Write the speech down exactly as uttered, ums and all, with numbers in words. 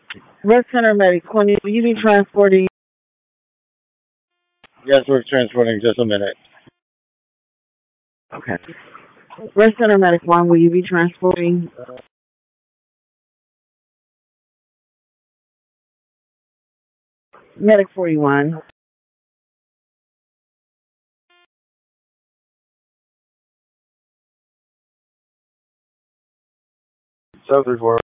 Red Center Medic twenty, will you be transporting? Yes, we're transporting. Just a minute. Okay. Red Center Medic one, will you be transporting? Medic forty-one. seven three four.